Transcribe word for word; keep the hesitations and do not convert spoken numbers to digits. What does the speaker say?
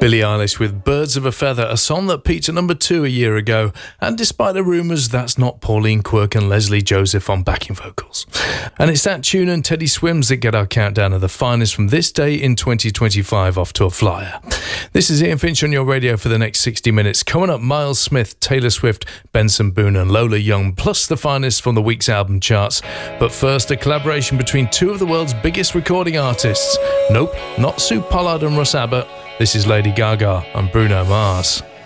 Billie Eilish with Birds of a Feather, a song that peaked at number two a year ago, and despite the rumours, that's not Pauline Quirk and Leslie Joseph on backing vocals. And it's that tune and Teddy Swims that get our countdown of the finest from this day in twenty twenty-five off to a flyer. This is Ian Finch on your radio for the next sixty minutes. Coming up, Miles Smith, Taylor Swift, Benson Boone and Lola Young, plus the finest from the week's album charts. But first, a collaboration between two of the world's biggest recording artists. Nope, not Sue Pollard and Russ Abbott. This is Lady Gaga and Bruno Mars.